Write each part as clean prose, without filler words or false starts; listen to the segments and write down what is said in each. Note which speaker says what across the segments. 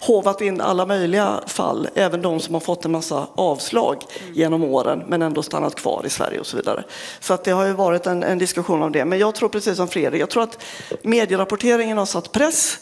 Speaker 1: hovat in alla möjliga fall, även de som har fått en massa avslag genom åren men ändå stannat kvar i Sverige och så vidare. Så att det har ju varit en diskussion om det. Men jag tror precis som Fredrik, jag tror att medierapporteringen har satt press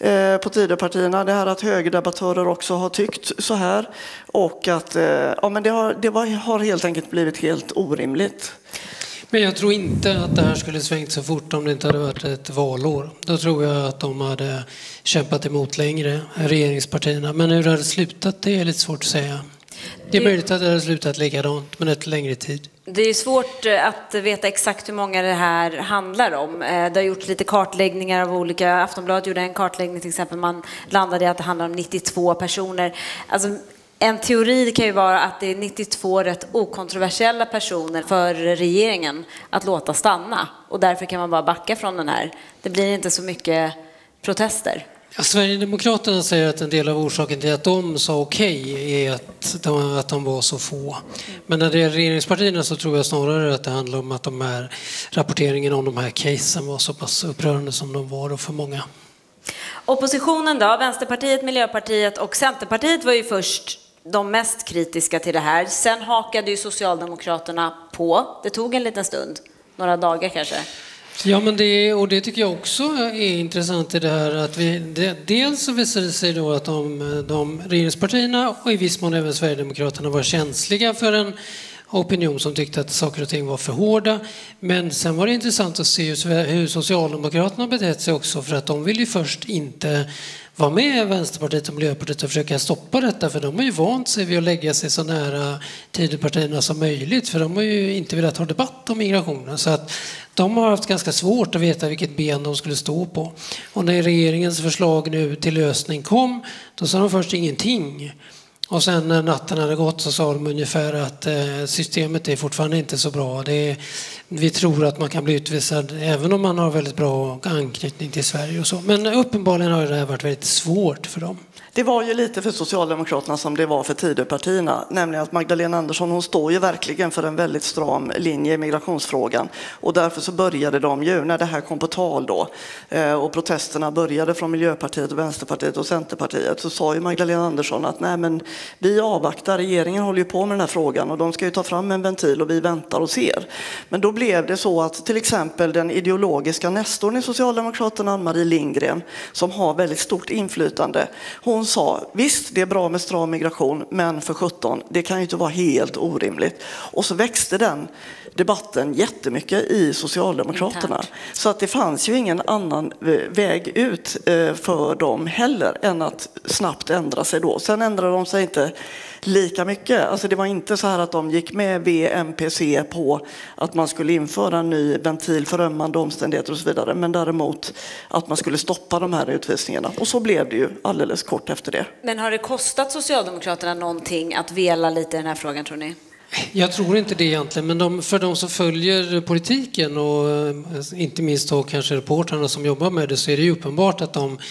Speaker 1: på Tidöpartierna. Det här att högerdebattörer också har tyckt så här. Och att men det har helt enkelt blivit helt orimligt.
Speaker 2: Men jag tror inte att det här skulle svängt så fort om det inte hade varit ett valår. Då tror jag att de hade kämpat emot längre, regeringspartierna. Men hur det hade slutat, det är lite svårt att säga. Det är möjligt att det hade slutat likadant, men efter längre tid.
Speaker 3: Det är svårt att veta exakt hur många det här handlar om. Det har gjorts lite kartläggningar av olika. Aftonbladet gjorde en kartläggning till exempel. Man landade i att det handlar om 92 personer. Alltså, en teori kan ju vara att det är 92 rätt okontroversiella personer för regeringen att låta stanna. Och därför kan man bara backa från den här. Det blir inte så mycket protester.
Speaker 2: Ja, Sverigedemokraterna säger att en del av orsaken till att de sa okej är att de var så få. Men när det är regeringspartierna så tror jag snarare att det handlar om att rapporteringen om de här casen var så pass upprörande som de var för många.
Speaker 3: Oppositionen då, Vänsterpartiet, Miljöpartiet och Centerpartiet var ju först de mest kritiska till det här. Sen hakade ju Socialdemokraterna på. Det tog en liten stund, några dagar kanske.
Speaker 2: Ja, men det tycker jag också är intressant i det här att dels så visade det sig då att de regeringspartierna och i viss mån även Sverigedemokraterna var känsliga för en opinion som tyckte att saker och ting var för hårda. Men sen var det intressant att se hur Socialdemokraterna betett sig också, för att de vill ju först inte vara med Vänsterpartiet och Miljöpartiet och försöka stoppa detta, för de har ju vant sig vid att lägga sig så nära Tidöpartierna som möjligt, för de har ju inte velat ha debatt om migrationen, så att de har haft ganska svårt att veta vilket ben de skulle stå på. Och när regeringens förslag nu till lösning kom, då sa de först ingenting. Och sen när natten hade gått så sa de ungefär att systemet är fortfarande inte så bra. Vi tror att man kan bli utvisad även om man har väldigt bra anknytning till Sverige och så. Men uppenbarligen har det här varit väldigt svårt för dem.
Speaker 1: Det var ju lite för Socialdemokraterna som det var för Tidöpartierna, nämligen att Magdalena Andersson, hon står ju verkligen för en väldigt stram linje i migrationsfrågan, och därför så började de ju, när det här kom på tal då och protesterna började från Miljöpartiet, Vänsterpartiet och Centerpartiet, så sa ju Magdalena Andersson att nej, men vi avvaktar, regeringen håller ju på med den här frågan och de ska ju ta fram en ventil och vi väntar och ser. Men då blev det så att till exempel den ideologiska nestorn i Socialdemokraterna, Ann-Marie Lindgren, som har väldigt stort inflytande, hon sa, visst det är bra med stram migration, men för 17, det kan ju inte vara helt orimligt. Och så växte den debatten jättemycket i Socialdemokraterna. Så att det fanns ju ingen annan väg ut för dem heller än att snabbt ändra sig då. Sen ändrade de sig inte lika mycket. Alltså det var inte så här att de gick med VMPC på att man skulle införa en ny ventil för ömmande omständigheter och så vidare. Men däremot att man skulle stoppa de här utvisningarna. Och så blev det ju alldeles kort efter det.
Speaker 3: Men har det kostat Socialdemokraterna någonting att vela lite i den här frågan, tror ni?
Speaker 2: Jag tror inte det egentligen, men för de som följer politiken och inte minst då kanske reportrarna som jobbar med det, så är det ju uppenbart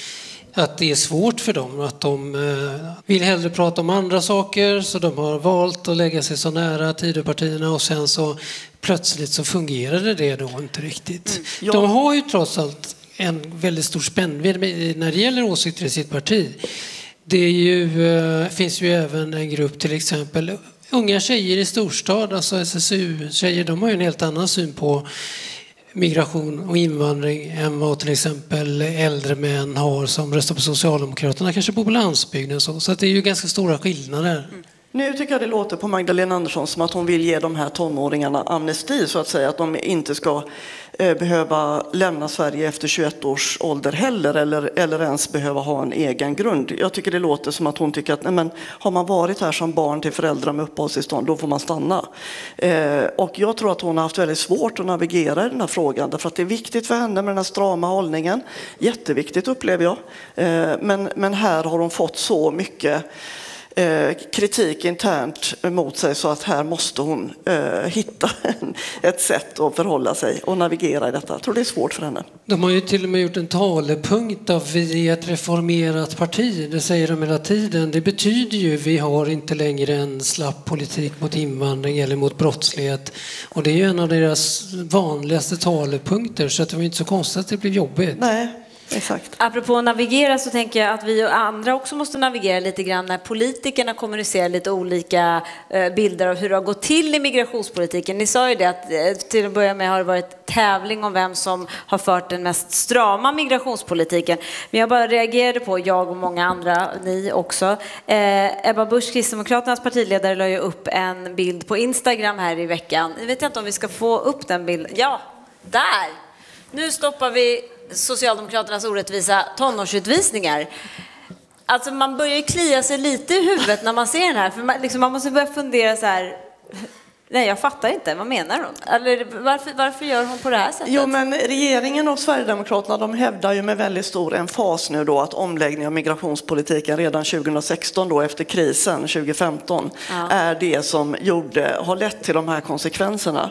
Speaker 2: att det är svårt för dem, att de vill hellre prata om andra saker, så de har valt att lägga sig så nära Tidöpartierna, och sen så plötsligt så fungerade det då inte riktigt. Ja. De har ju trots allt en väldigt stor spännvidd när det gäller åsikter i sitt parti. Det finns ju även en grupp, till exempel unga tjejer i storstad, alltså SSU-tjejer, de har ju en helt annan syn på migration och invandring än vad till exempel äldre män har som röstar på Socialdemokraterna, kanske på landsbygden. Så att det är ju ganska stora skillnader.
Speaker 1: Nu tycker jag det låter på Magdalena Andersson som att hon vill ge de här tonåringarna amnesti, så att säga, att de inte ska behöva lämna Sverige efter 21 års ålder heller, eller ens behöva ha en egen grund. Jag tycker det låter som att hon tycker att nej, men, har man varit här som barn till föräldrar med uppehållstillstånd, då får man stanna. Och jag tror att hon har haft väldigt svårt att navigera i den här frågan, därför att det är viktigt för henne med den här strama hållningen. Jätteviktigt upplever jag. Men här har hon fått så mycket kritik internt mot sig, så att här måste hon hitta ett sätt att förhålla sig och navigera i detta. Jag tror det är svårt för henne.
Speaker 2: De har ju till och med gjort en talepunkt av vi är ett reformerat parti. Det säger de hela tiden. Det betyder ju vi har inte längre en slapp politik mot invandring eller mot brottslighet. Och det är ju en av deras vanligaste talepunkter, så att det var inte så konstigt att det blev jobbigt.
Speaker 1: Nej. Exakt.
Speaker 3: Apropå navigera så tänker jag att vi och andra också måste navigera lite grann när politikerna kommunicerar lite olika bilder av hur det har gått till i migrationspolitiken. Ni sa ju det att till att börja med har det varit tävling om vem som har fört den mest strama migrationspolitiken. Men jag bara reagerade på, jag och många andra, ni också. Ebba Busch, Kristdemokraternas partiledare, la ju upp en bild på Instagram här i veckan. Jag vet inte om vi ska få upp den bilden. Ja, där! Nu stoppar vi Socialdemokraternas orättvisa tonårsutvisningar. Alltså man börjar ju klia sig lite i huvudet när man ser den här. För man måste börja fundera så här. Nej, jag fattar inte. Vad menar hon? Eller varför gör hon på det här sättet?
Speaker 1: Jo, men regeringen och Sverigedemokraterna, de hävdar ju med väldigt stor emfas nu då att omläggning av migrationspolitiken redan 2016 då efter krisen 2015 är det som har lett till de här konsekvenserna.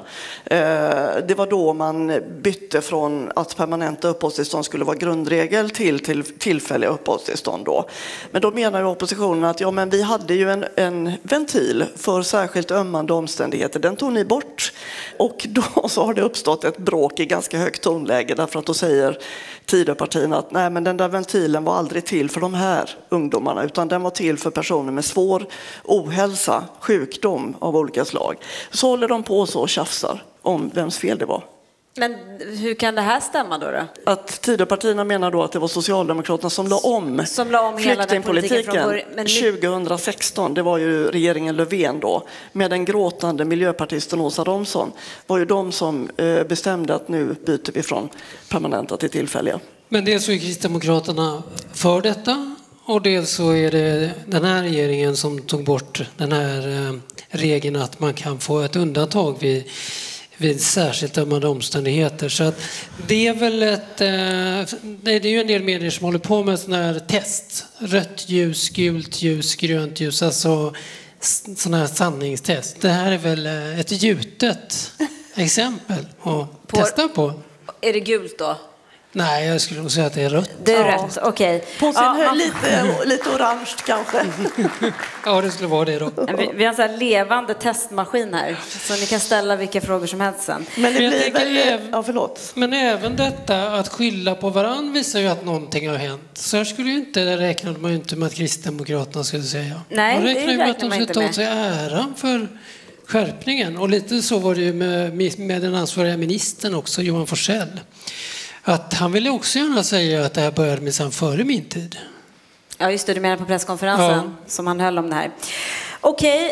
Speaker 1: Det var då man bytte från att permanenta uppehållstillstånd skulle vara grundregel till tillfälliga uppehållstillstånd då. Men då menar ju oppositionen att ja, men vi hade ju en ventil för särskilt ömmande omständigheter. Den tog ni bort, och då så har det uppstått ett bråk i ganska högt tonläge, därför att då säger Tidöpartierna att nej, men den där ventilen var aldrig till för de här ungdomarna, utan den var till för personer med svår ohälsa, sjukdom av olika slag. Så håller de på så och tjafsar om vems fel det var.
Speaker 3: Men hur kan det här stämma då?
Speaker 1: Att Tidöpartierna menar då att det var Socialdemokraterna som la om flyktingpolitiken 2016. Det var ju regeringen Löfven då, med den gråtande miljöpartisten Åsa Romson. Var ju de som bestämde att nu byter vi från permanenta till tillfälliga.
Speaker 2: Men dels så är Kristdemokraterna för detta, och dels så är det den här regeringen som tog bort den här regeln att man kan få ett undantag vid särskilt ömmande omständigheter. Så att det är väl det är ju en del medier som håller på med sådana här test. Rött ljus, gult ljus, grönt ljus, alltså sådana här sanningstest. Det här är väl ett gjutet exempel att testa på.
Speaker 3: Är det gult då?
Speaker 2: Nej, jag skulle nog säga att det är rött.
Speaker 3: Det är rätt, okej.
Speaker 1: På sin höjd lite orange kanske.
Speaker 2: Ja, det skulle vara det då.
Speaker 3: Vi har en sån här levande testmaskin här, så ni kan ställa vilka frågor som helst sen.
Speaker 1: Men det
Speaker 2: jag
Speaker 1: blir förlåt.
Speaker 2: Men även detta att skylla på varann visar ju att någonting har hänt. Så här skulle ju inte, räknade man ju inte med att Kristdemokraterna skulle säga.
Speaker 3: Nej,
Speaker 2: man
Speaker 3: det
Speaker 2: räknar ju med att de
Speaker 3: man
Speaker 2: skulle
Speaker 3: inte
Speaker 2: ta sig äran för skärpningen. Och lite så var det ju med den ansvariga ministern också, Johan Forssell. Att han ville också gärna säga att det här började minsann före min tid.
Speaker 3: Ja, just det, du menar på presskonferensen som han höll om det här. Okej,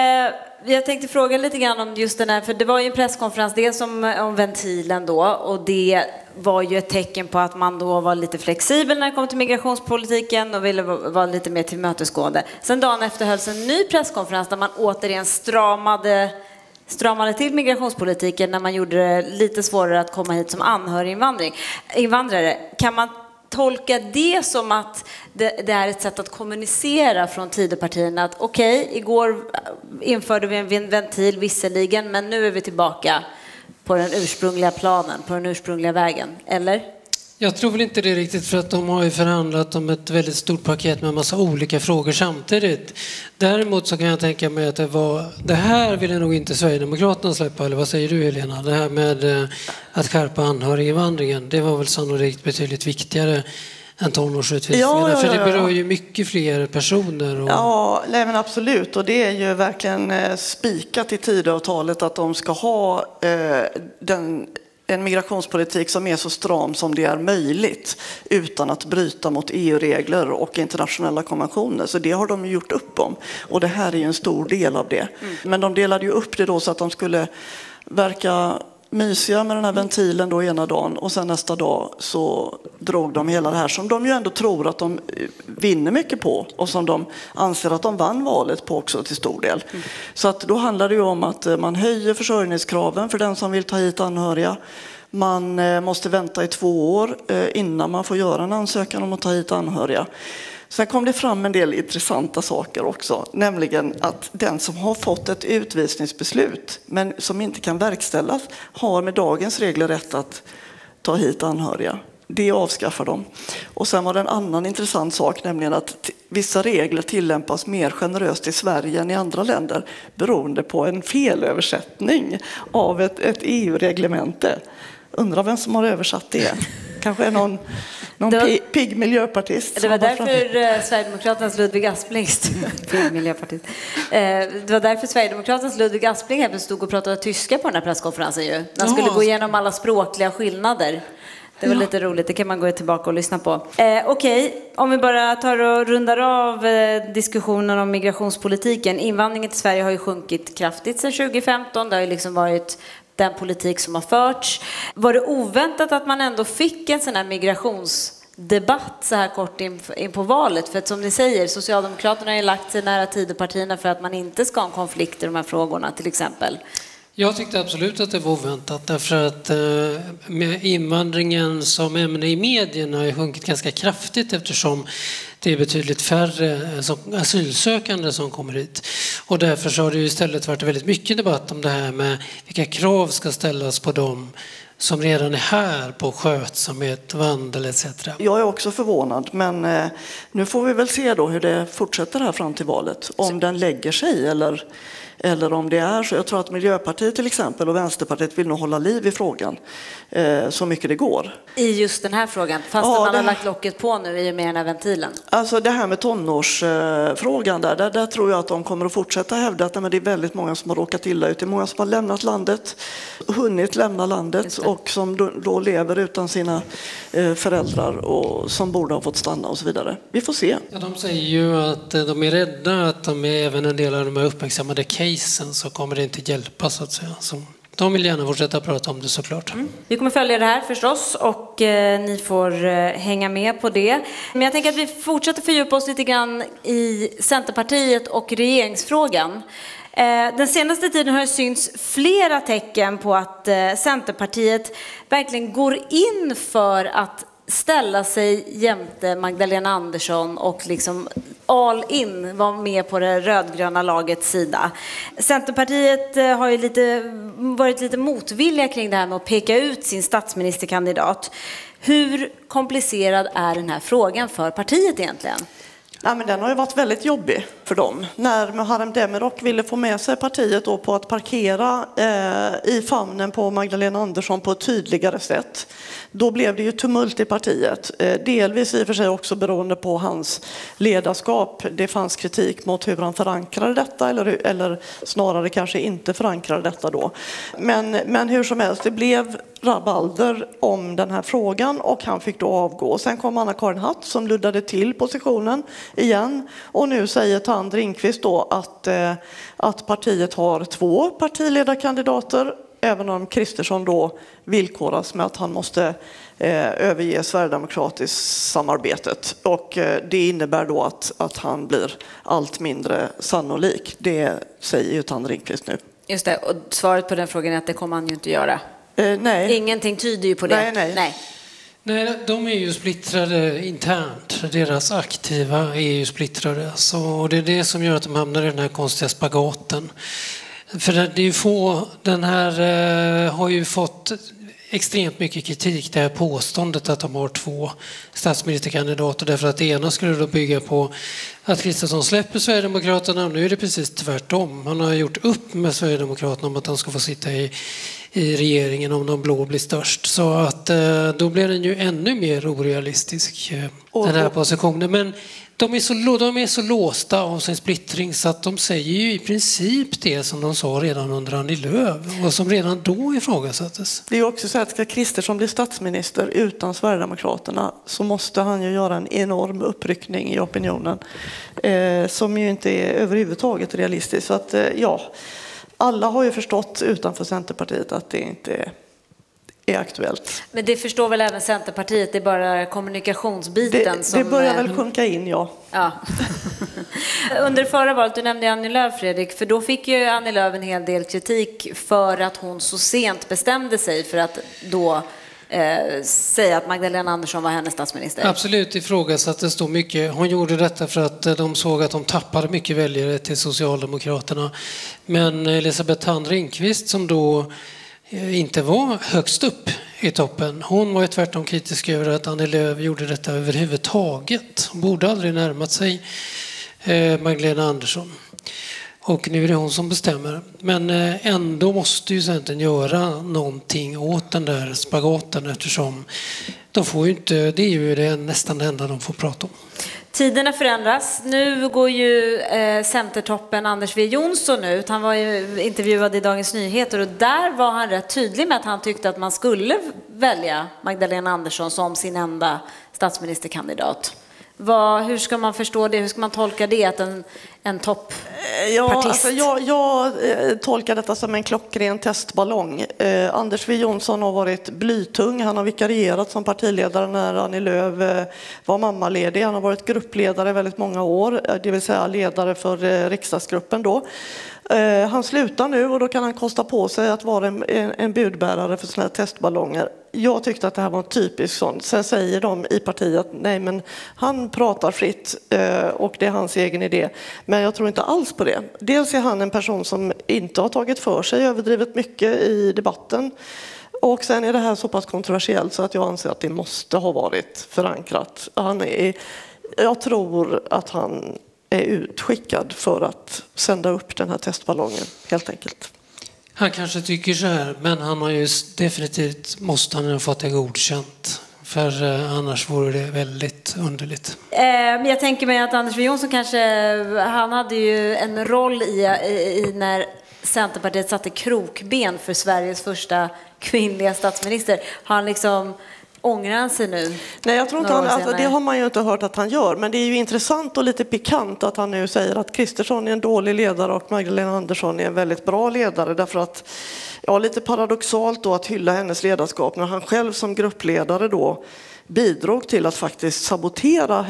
Speaker 3: jag tänkte fråga lite grann om just den här, för det var ju en presskonferens dels om ventilen då, och det var ju ett tecken på att man då var lite flexibel när det kom till migrationspolitiken och ville vara lite mer tillmötesgående. Sen dagen efter hölls en ny presskonferens där man återigen stramade till migrationspolitiken när man gjorde det lite svårare att komma hit som anhöriginvandrare. Kan man tolka det som att det är ett sätt att kommunicera från Tidöpartierna att okej, igår införde vi en ventil visserligen, men nu är vi tillbaka på den ursprungliga planen, på den ursprungliga vägen, eller?
Speaker 2: Jag tror väl inte det riktigt, för att de har ju förhandlat om ett väldigt stort paket med en massa olika frågor samtidigt. Däremot så kan jag tänka mig att det här ville nog inte Sverigedemokraterna släppa, eller vad säger du Helena? Det här med att skärpa anhöriginvandringen, det var väl sannolikt betydligt viktigare än tonårsutvisningarna, för det berör ju mycket fler personer. Och...
Speaker 1: Ja, men absolut, och det är ju verkligen spikat i Tidöavtalet att de ska ha en migrationspolitik som är så stram som det är möjligt utan att bryta mot EU-regler och internationella konventioner. Så det har de gjort upp om. Och det här är ju en stor del av det. Men de delade ju upp det då så att de skulle verka mysiga med den här ventilen då ena dagen, och sen nästa dag så drog de hela det här som de ju ändå tror att de vinner mycket på och som de anser att de vann valet på också till stor del. Så att då handlar det ju om att man höjer försörjningskraven för den som vill ta hit anhöriga. Man måste vänta i 2 år innan man får göra en ansökan om att ta hit anhöriga. Sen kom det fram en del intressanta saker också, nämligen att den som har fått ett utvisningsbeslut men som inte kan verkställas har med dagens regler rätt att ta hit anhöriga. Det avskaffar de. Och sen var det en annan intressant sak, nämligen att vissa regler tillämpas mer generöst i Sverige än i andra länder beroende på en felöversättning av ett EU-reglemente. Undrar vem som har översatt det. Kanske är någon pigg miljöpartist.
Speaker 3: Det var därför Sverigedemokraternas Ludvig Aspling miljöpartist. Det var därför Sverigedemokraternas Ludvig Aspling även stod och pratade tyska på den här presskonferensen ju. Han skulle gå igenom alla språkliga skillnader. Det var lite roligt, det kan man gå tillbaka och lyssna på. Okej, om vi bara tar och rundar av diskussionen om migrationspolitiken. Invandringen till Sverige har ju sjunkit kraftigt sedan 2015. Det har ju liksom varit den politik som har förts. Var det oväntat att man ändå fick en sån här migrationsdebatt så här kort in på valet? För att som ni säger, Socialdemokraterna har ju lagt sig nära Tidöpartierna för att man inte ska ha en konflikt i de här frågorna till exempel.
Speaker 2: Jag tyckte absolut att det var oväntat därför att med invandringen som ämne i medierna har sjunkit ganska kraftigt eftersom det är betydligt färre asylsökande som kommer hit. Och därför så har det istället varit väldigt mycket debatt om det här med vilka krav ska ställas på dem som redan är här på skötsamhet, vandel etc.
Speaker 1: Jag är också förvånad, men nu får vi väl se då hur det fortsätter här fram till valet. Om den lägger sig eller om det är så. Jag tror att Miljöpartiet till exempel och Vänsterpartiet vill nog hålla liv i frågan så mycket det går.
Speaker 3: I just den här frågan, fast man har lagt locket på nu i och med den här ventilen.
Speaker 1: Alltså det här med tonårsfrågan där tror jag att de kommer att fortsätta hävda att det är väldigt många som har råkat illa ut. Det är många som har lämnat landet, hunnit lämna landet och som då lever utan sina föräldrar och som borde ha fått stanna och så vidare. Vi får se.
Speaker 2: Ja, de säger ju att de är rädda att de är även en del av de här uppmärksammade casen så kommer det inte hjälpa så att säga. Så de vill gärna fortsätta prata om det såklart.
Speaker 3: Vi kommer följa det här förstås och ni får hänga med på det. Men jag tänker att vi fortsätter fördjupa oss lite grann i Centerpartiet och regeringsfrågan. Den senaste tiden har det synts flera tecken på att Centerpartiet verkligen går in för att ställa sig jämte Magdalena Andersson och liksom all in var med på det rödgröna lagets sida. Centerpartiet har ju varit lite motvilliga kring det här med att peka ut sin statsministerkandidat. Hur komplicerad är den här frågan för partiet egentligen?
Speaker 1: Nej, men den har ju varit väldigt jobbig för dem. När Muharrem Demirok ville få med sig partiet då på att parkera i famnen på Magdalena Andersson på ett tydligare sätt. Då blev det ju tumult i partiet. Delvis i och för sig också beroende på hans ledarskap. Det fanns kritik mot hur han förankrade detta eller snarare kanske inte förankrade detta då. Men hur som helst, det blev rabalder om den här frågan och han fick då avgå. Sen kom Anna-Karin Hatt som luddade till positionen igen och nu säger Tand Ringqvist då att partiet har 2 partiledarkandidater, även om Kristersson då villkoras med att han måste överge Sverigedemokratiskt samarbetet och det innebär då att han blir allt mindre sannolik. Det säger ju Tand Ringqvist nu.
Speaker 3: Just det, och svaret på den frågan är att det kommer han ju inte göra.
Speaker 1: Nej.
Speaker 3: Ingenting tyder ju på det.
Speaker 2: Nej, de är ju splittrade internt. Deras aktiva är ju splittrade. Och det är det som gör att de hamnar i den här konstiga spagaten. För det är ju den här har ju fått extremt mycket kritik, det här påståendet att de har 2 statsministerkandidater, därför att det ena skulle då bygga på att Kristersson släpper Sverigedemokraterna och nu är det precis tvärtom. Han har gjort upp med Sverigedemokraterna om att han ska få sitta i regeringen om de blå blir störst. Så att då blir den ju ännu mer orealistisk, den här positionen. Men de är så låsta av sin splittring så att de säger ju i princip det som de sa redan under Annie Lööf och som redan då ifrågasattes.
Speaker 1: Det är också så att ska Kristersson bli statsminister utan Sverigedemokraterna så måste han ju göra en enorm uppryckning i opinionen som ju inte är överhuvudtaget realistiskt. Så att alla har ju förstått utanför Centerpartiet att det inte är aktuellt.
Speaker 3: Men det förstår väl även Centerpartiet, det är bara kommunikationsbiten som...
Speaker 1: Det börjar väl sjunka in, ja.
Speaker 3: Under förra valet, du nämnde Annie Lööf, Fredrik, för då fick ju Annie Lööf en hel del kritik för att hon så sent bestämde sig för att då säga att Magdalena Andersson var hennes statsminister.
Speaker 2: Absolut, ifrågasattes då mycket. Hon gjorde detta för att de såg att de tappade mycket väljare till Socialdemokraterna. Men Elisabeth Tand Ringqvist som då inte var högst upp i toppen. Hon var ju tvärtom kritisk över att Annie Lööf gjorde detta överhuvudtaget. Hon borde aldrig närmat sig Magdalena Andersson. Och nu är det hon som bestämmer. Men ändå måste ju Centern göra någonting åt den där spagaten eftersom de får ju inte, det är ju nästan det enda de får prata om.
Speaker 3: Tiderna förändras. Nu går ju centertoppen Anders W. Jonsson ut. Han var ju intervjuad i Dagens Nyheter och där var han rätt tydlig med att han tyckte att man skulle välja Magdalena Andersson som sin enda statsministerkandidat. Hur ska man förstå det? Hur ska man tolka det att en toppartist?
Speaker 1: Jag tolkar detta som en klockren testballong. Anders W. Jonsson har varit blytung. Han har vikarierat som partiledare när Annie Lööf var mammaledig. Han har varit gruppledare väldigt många år, det vill säga ledare för riksdagsgruppen då. Han slutar nu och då kan han kosta på sig att vara en budbärare för såna här testballonger. Jag tyckte att det här var en typisk sån. Sen säger de i partiet att nej, men han pratar fritt och det är hans egen idé. Men jag tror inte alls på det. Dels är han en person som inte har tagit för sig överdrivet mycket i debatten. Och sen är det här så pass kontroversiellt så att jag anser att det måste ha varit förankrat. Jag tror att han är utskickad för att sända upp den här testballongen, helt enkelt.
Speaker 2: Han kanske tycker så här, men han har ju definitivt måste han ha fått det godkänt. För annars vore det väldigt underligt.
Speaker 3: Jag tänker mig att Anders W. Jonsson han hade ju en roll i när Centerpartiet satte krokben för Sveriges första kvinnliga statsminister. Har han liksom ångrar sig nu?
Speaker 1: Nej, jag tror inte det har man ju inte hört att han gör. Men det är ju intressant och lite pikant att han nu säger att Kristersson är en dålig ledare och Magdalena Andersson är en väldigt bra ledare. Därför att, lite paradoxalt då att hylla hennes ledarskap när han själv som gruppledare då bidrog till att faktiskt sabotera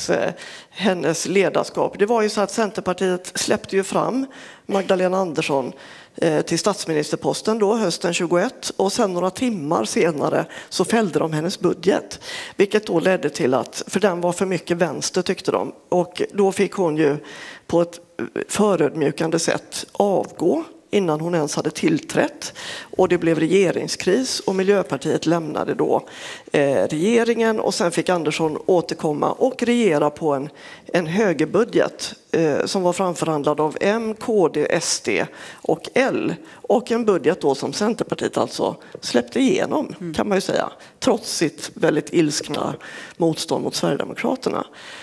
Speaker 1: hennes ledarskap. Det var ju så att Centerpartiet släppte ju fram Magdalena Andersson till statsministerposten då hösten 21 och sen några timmar senare så fällde de hennes budget, vilket då ledde till att, för den var för mycket vänster tyckte de, och då fick hon ju på ett förödmjukande sätt avgå innan hon ens hade tillträtt och det blev regeringskris och Miljöpartiet lämnade då regeringen och sen fick Andersson återkomma och regera på en högerbudget som var framförhandlad av M, KD, SD och L och en budget då som Centerpartiet alltså släppte igenom kan man ju säga, trots sitt väldigt ilskna motstånd mot Sverigedemokraterna.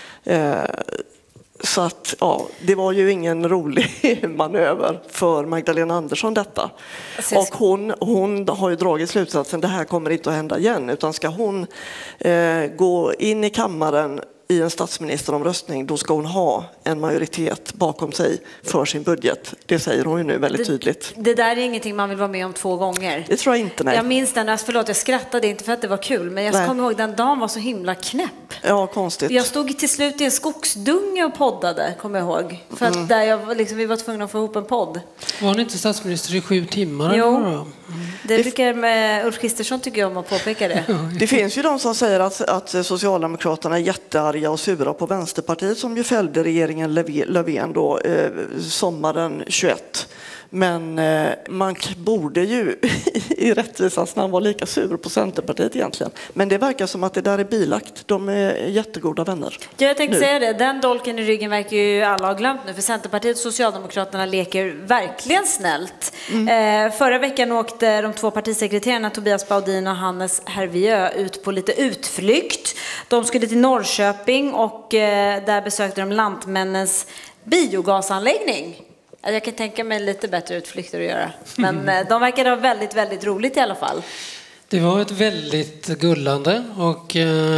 Speaker 1: Så att det var ju ingen rolig manöver för Magdalena Andersson detta. Och hon har ju dragit slutsatsen det här kommer inte att hända igen, utan ska hon gå in i kammaren i en statsministeromröstning, då ska hon ha en majoritet bakom sig för sin budget. Det säger hon ju nu väldigt tydligt.
Speaker 3: Det där är ingenting man vill vara med om 2 gånger.
Speaker 1: Det tror jag inte, nej.
Speaker 3: Jag minns den, förlåt jag skrattade inte för att det var kul, men jag kommer ihåg den dagen var så himla knäpp.
Speaker 1: Ja, konstigt.
Speaker 3: Jag stod till slut i en skogsdunge och poddade, kommer jag ihåg. För att där vi var tvungna att få ihop en podd.
Speaker 2: Var han inte statsminister i 7 timmar?
Speaker 3: Jo. Det brukar med Ulf Kristersson tycker jag om att påpeka det.
Speaker 1: Det finns ju de som säger att Socialdemokraterna är jättearga och sura på Vänsterpartiet som ju fällde regeringen Löfven då sommaren 21. Men man borde ju i rättvisans namn vara lika sur på Centerpartiet egentligen. Men det verkar som att det där är bilagt. De är jättegoda vänner.
Speaker 3: Ja, jag tänkte säga det. Den dolken i ryggen verkar ju alla ha glömt nu. För Centerpartiet och Socialdemokraterna leker verkligen snällt. Förra veckan åkte de 2 partisekreterarna Tobias Baudin och Hannes Hervieu ut på lite utflykt. De skulle till Norrköping och där besökte de Lantmännens biogasanläggning. Jag kan tänka mig lite bättre utflykter att göra. Men de verkar ha väldigt, väldigt roligt i alla fall.
Speaker 2: Det var ett väldigt gullande och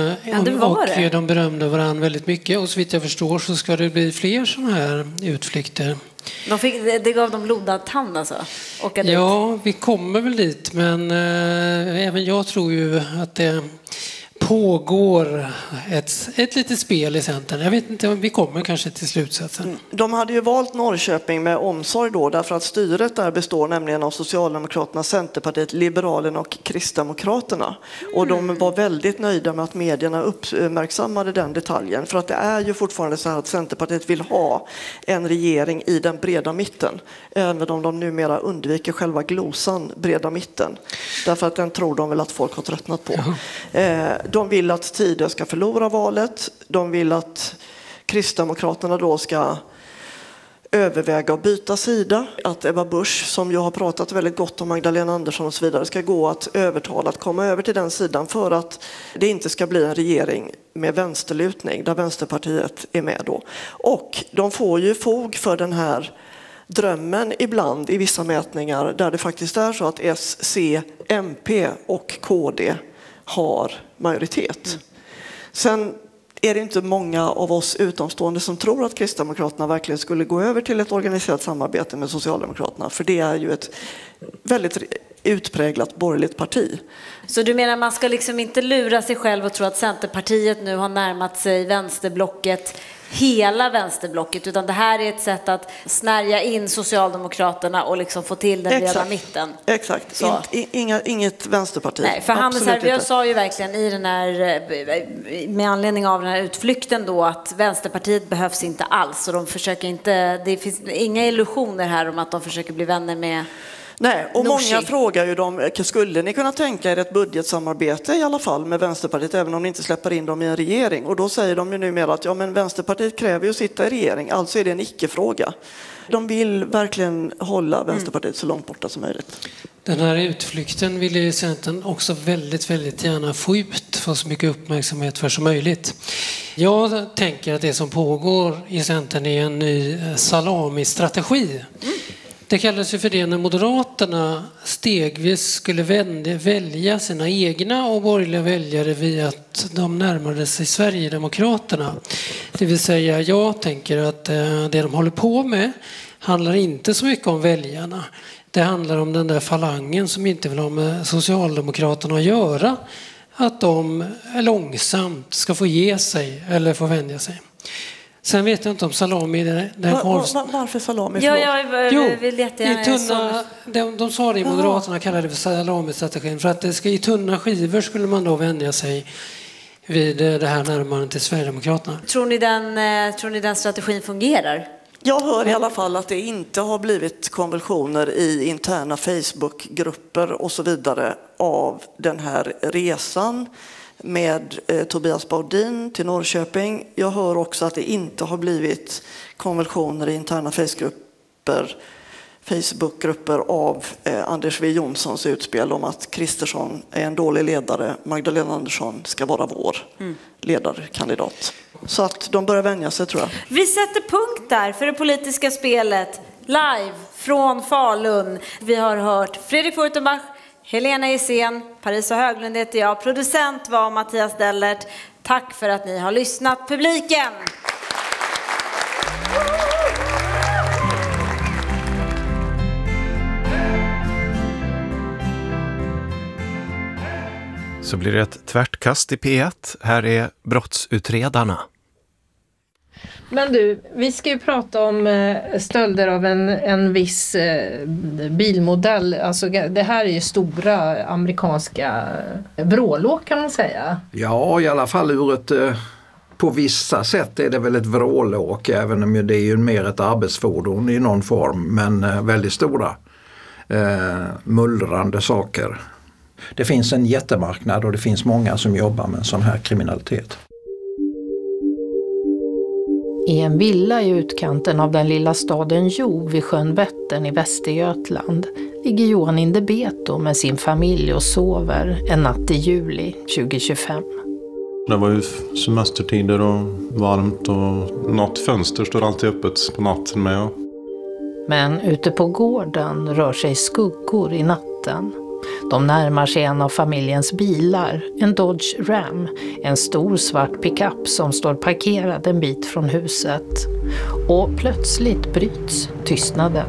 Speaker 2: de berömde varandra väldigt mycket. Och så vitt jag förstår så ska det bli fler sådana här utflykter.
Speaker 3: Det gav dem blodad tand alltså?
Speaker 2: Ja, vi kommer väl dit. Men även jag tror ju att det pågår ett litet spel i Centern. Jag vet inte om vi kommer kanske till slutsatsen.
Speaker 1: De hade ju valt Norrköping med omsorg då, därför att styret där består nämligen av Socialdemokraterna, Centerpartiet, Liberalerna och Kristdemokraterna. Och de var väldigt nöjda med att medierna uppmärksammade den detaljen. För att det är ju fortfarande så här att Centerpartiet vill ha en regering i den breda mitten. Även om de numera undviker själva glosan breda mitten. Därför att den tror de väl att folk har tröttnat på. De vill att Tidö ska förlora valet. De vill att Kristdemokraterna då ska överväga att byta sida. Att Ebba Busch, som ju har pratat väldigt gott om Magdalena Andersson och så vidare, ska gå att övertala att komma över till den sidan för att det inte ska bli en regering med vänsterlutning där Vänsterpartiet är med då. Och de får ju fog för den här drömmen ibland i vissa mätningar där det faktiskt är så att S, C, MP och KD har majoritet. Sen är det inte många av oss utomstående som tror att Kristdemokraterna verkligen skulle gå över till ett organiserat samarbete med Socialdemokraterna. För det är ju ett väldigt utpräglat borgerligt parti.
Speaker 3: Så du menar man ska liksom inte lura sig själv och tro att Centerpartiet nu har närmat sig vänsterblocket, hela vänsterblocket, utan det här är ett sätt att snärja in Socialdemokraterna och liksom få till den breda mitten.
Speaker 1: Exakt, inget vänsterparti.
Speaker 3: Nej, för Hannes Hervieu sa ju verkligen i den här, med anledning av den här utflykten då, att Vänsterpartiet behövs inte alls och de försöker inte, det finns inga illusioner här om att de försöker bli vänner med.
Speaker 1: Nej, och många frågar ju dem, skulle ni kunna tänka er ett budgetsamarbete i alla fall med Vänsterpartiet även om ni inte släpper in dem i en regering? Och då säger de ju numera att ja, men Vänsterpartiet kräver ju att sitta i regering, alltså är det en icke-fråga. De vill verkligen hålla Vänsterpartiet så långt borta som möjligt.
Speaker 2: Den här utflykten vill ju Centern också väldigt, väldigt gärna få ut, få så mycket uppmärksamhet för som möjligt. Jag tänker att det som pågår i Centern är en ny salami-strategi. Det kallades ju för det när Moderaterna stegvis skulle välja sina egna och borgerliga väljare via att de närmade sig Sverigedemokraterna. Det vill säga, jag tänker att det de håller på med handlar inte så mycket om väljarna. Det handlar om den där falangen som inte vill ha med Socialdemokraterna att göra. Att de långsamt ska få ge sig eller få vänja sig. Sen vet jag inte om salami är
Speaker 1: varför salami?
Speaker 3: Jag vill jättegärna.
Speaker 2: De sa det i Moderaterna, kallade det för salami-strategin. För att det ska i tunna skivor skulle man då vänja sig vid det här närmandet till Sverigedemokraterna.
Speaker 3: Tror ni den strategin fungerar?
Speaker 1: Jag hör i alla fall att det inte har blivit konvulsioner i interna Facebookgrupper och så vidare av den här resan med Tobias Baudin till Norrköping. Jag hör också att det inte har blivit konvulsioner i interna Facebookgrupper av Anders W. Jonssons utspel om att Kristersson är en dålig ledare. Magdalena Andersson ska vara vår ledarkandidat. Så att de börjar vänja sig, tror jag.
Speaker 3: Vi sätter punkt där för det politiska spelet live från Falun. Vi har hört Fredrik Furtenbach, Helena Isen, Parisa Höglund heter jag. Producent var Mattias Dellert. Tack för att ni har lyssnat, publiken!
Speaker 4: Så blir det ett tvärtkast i P1. Här är brottsutredarna.
Speaker 5: Men du, vi ska ju prata om stölder av en viss bilmodell. Alltså det här är ju stora amerikanska vrålåk kan man säga.
Speaker 6: Ja, i alla fall ur ett... På vissa sätt är det väl ett vrålåk, även om det är ju mer ett arbetsfordon i någon form. Men väldigt stora mullrande saker. Det finns en jättemarknad och det finns många som jobbar med sån här kriminalitet.
Speaker 5: I en villa i utkanten av den lilla staden Jo vid sjön Vättern i Västergötland ligger Johan Indebeto med sin familj och sover en natt i juli 2025.
Speaker 7: Det var ju semestertider och varmt och något fönster står alltid öppet på natten med.
Speaker 5: Men ute på gården rör sig skuggor i natten. De närmar sig en av familjens bilar, en Dodge Ram, en stor svart pickup som står parkerad en bit från huset. Och plötsligt bryts tystnaden.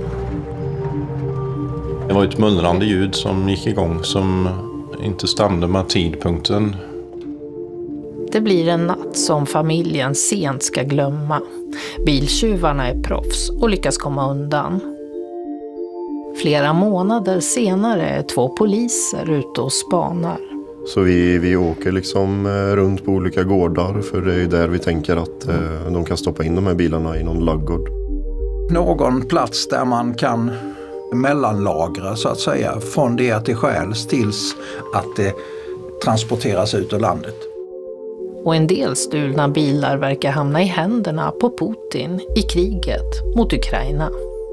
Speaker 7: Det var ett mullrande ljud som gick igång som inte stämde med tidpunkten.
Speaker 5: Det blir en natt som familjen sent ska glömma. Biltjuvarna är proffs och lyckas komma undan. Flera månader senare är 2 poliser ute och spanar.
Speaker 8: Så vi åker liksom runt på olika gårdar, för det är ju där vi tänker att de kan stoppa in de här bilarna i någon laggård.
Speaker 6: Någon plats där man kan mellanlagra så att säga, från det att det stjäls tills att det transporteras ut ur landet.
Speaker 5: Och en del stulna bilar verkar hamna i händerna på Putin i kriget mot Ukraina.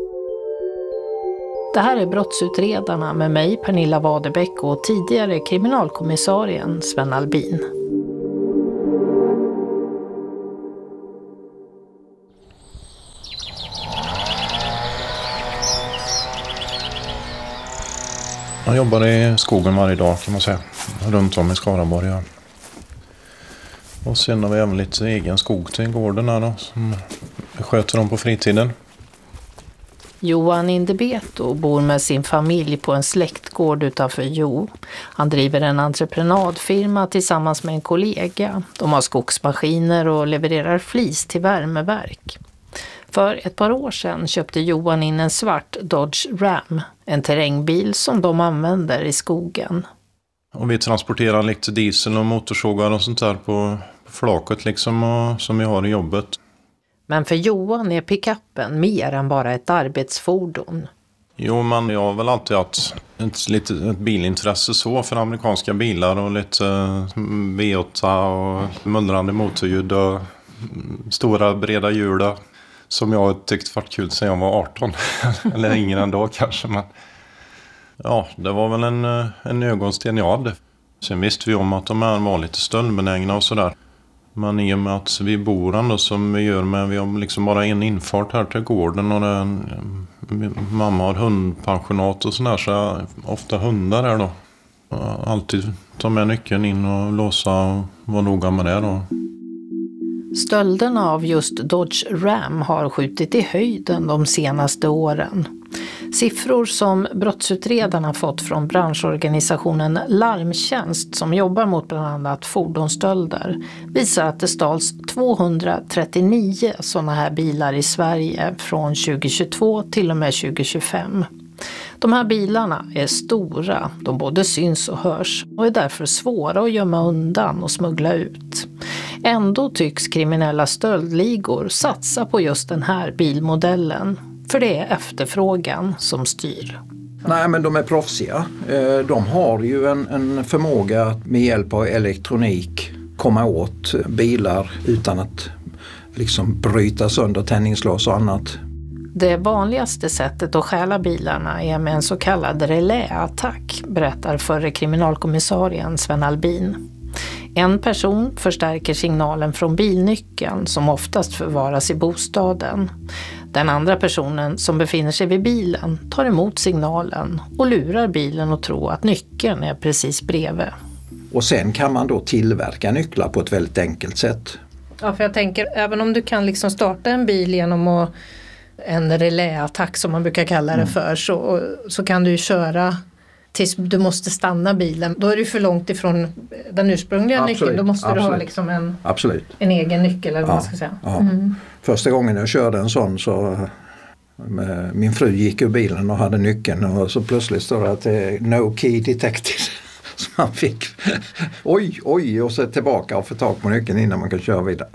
Speaker 5: Det här är Brottsutredarna med mig, Pernilla Wadebeck, och tidigare kriminalkommissarien Sven Albin.
Speaker 7: Jag jobbar i skogen varje dag kan man säga, runt om i Skaraborg. Ja. Och sen har vi även lite egen skog till gården här då, som vi sköter dem på fritiden.
Speaker 5: Johan Indebeto bor med sin familj på en släktgård utanför Jo. Han driver en entreprenadfirma tillsammans med en kollega. De har skogsmaskiner och levererar flis till värmeverk. För ett par år sedan köpte Johan in en svart Dodge Ram, en terrängbil som de använder i skogen.
Speaker 7: Och vi transporterar lite diesel och motorsågar och sånt där på flaket liksom, och, som vi har i jobbet.
Speaker 5: Men för Johan är pickuppen mer än bara ett arbetsfordon.
Speaker 7: Jo, men jag har väl alltid haft ett bilintresse så för amerikanska bilar och lite V8 och mullrande motorljud och stora breda hjul som jag har tyckt varit kul sedan jag var 18. Eller ingen ändå kanske, men ja, det var väl en ögonsten jag hade. Sen visste vi om att de här var lite stöldbenägna och sådär. Men i och med att vi bor ändå som vi gör med, vi har liksom bara en infart här till gården och mamma har hundpensionat och sådär, så ofta hundar här då. Alltid ta med nyckeln in och låsa och vara noga med det då.
Speaker 5: Stölderna av just Dodge Ram har skjutit i höjden de senaste åren. Siffror som brottsutredarna fått från branschorganisationen Larmtjänst som jobbar mot bland annat fordonsstölder visar att det stals 239 sådana här bilar i Sverige från 2022 till och med 2025. De här bilarna är stora, de både syns och hörs och är därför svåra att gömma undan och smuggla ut. Ändå tycks kriminella stöldligor satsa på just den här bilmodellen. För det är efterfrågan som styr.
Speaker 6: Nej, men de är proffsiga. De har ju en förmåga att med hjälp av elektronik komma åt bilar utan att liksom bryta sönder tändningslås och annat.
Speaker 5: Det vanligaste sättet att stjäla bilarna är med en så kallad reläattack, berättar förre kriminalkommissarien Sven Albin. En person förstärker signalen från bilnyckeln som oftast förvaras i bostaden. Den andra personen som befinner sig vid bilen tar emot signalen och lurar bilen att tro att nyckeln är precis bredvid.
Speaker 6: Och sen kan man då tillverka nycklar på ett väldigt enkelt sätt.
Speaker 5: Ja, för jag tänker, även om du kan liksom starta en bil genom en reläattack som man brukar kalla det för, så kan du ju köra tills du måste stanna bilen. Då är du för långt ifrån den ursprungliga nyckeln. Då måste du ha liksom en egen nyckel eller vad man ska säga.
Speaker 6: Ja. Första gången jag körde en sån så min fru gick ur bilen och hade nyckeln och så plötsligt står det att det är no key detected. Så man fick oj och så tillbaka och få tag på nyckeln innan man kan köra vidare.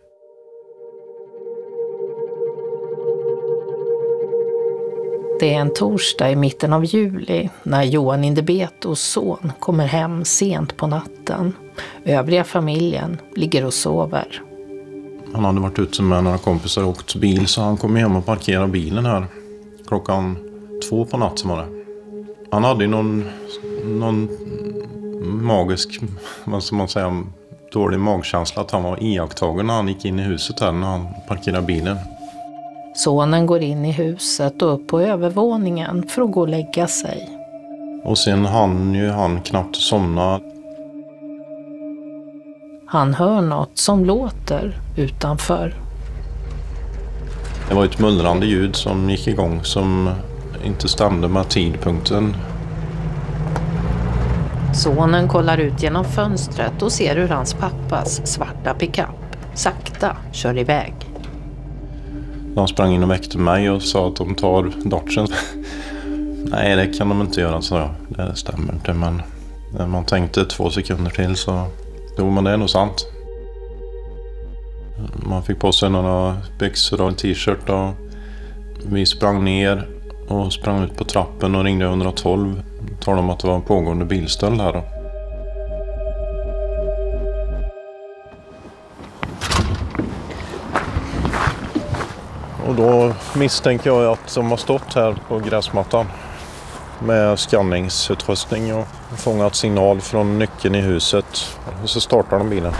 Speaker 5: Det är en torsdag i mitten av juli när Johan Indebetos son kommer hem sent på natten. Övriga familjen ligger och sover.
Speaker 7: Han hade varit ute med några kompisar och åkt bil, så han kom hem och parkerade bilen här klockan 2 på natten var det. Han hade ju någon magisk, vad ska man säga, dålig magkänsla att han var iakttagen när han gick in i huset här när han parkerade bilen.
Speaker 5: Sonen går in i huset och upp på övervåningen för att gå och lägga sig.
Speaker 7: Och sen han knappt somna.
Speaker 5: Han hör något som låter utanför.
Speaker 7: Det var ett mullrande ljud som gick igång som inte stämde med tidpunkten.
Speaker 5: Sonen kollar ut genom fönstret och ser hur hans pappas svarta pickup sakta kör iväg.
Speaker 7: De sprang in och väckte mig och sa att de tar Dodgen. Nej, det kan de inte göra, så jag. Det stämmer inte, men när man tänkte 2 sekunder till så jo, men det är nog sant. Man fick på sig några byxor och en t-shirt och vi sprang ner och sprang ut på trappen och ringde 112. Talade om att det var en pågående bilstöld här då. Och då misstänker jag att de har stått här på gräsmattan med skanningsutrustning och fångat signal från nyckeln i huset. Och så startar de bilen.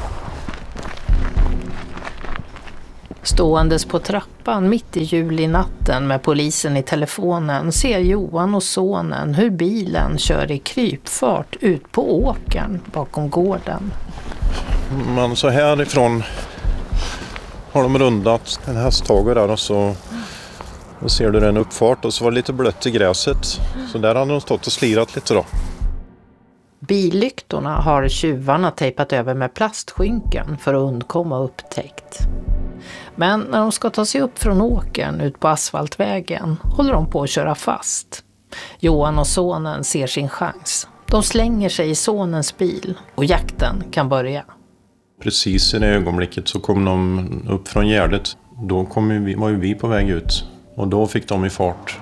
Speaker 5: Ståendes på trappan mitt i julinatten med polisen i telefonen ser Johan och sonen hur bilen kör i krypfart ut på åkern bakom gården.
Speaker 7: Men så härifrån har de rundat en hästhage där och så ser du en uppfart och så var det lite blött i gräset. Så där hade de stått och slirat lite då.
Speaker 5: Billyktorna har tjuvarna tejpat över med plastskynken för att undkomma upptäckt. Men när de ska ta sig upp från åkern ut på asfaltvägen håller de på att köra fast. Johan och sonen ser sin chans. De slänger sig i sonens bil och jakten kan börja.
Speaker 7: Precis i det ögonblicket så kom de upp från gärdet. Då var ju vi på väg ut och då fick de i fart.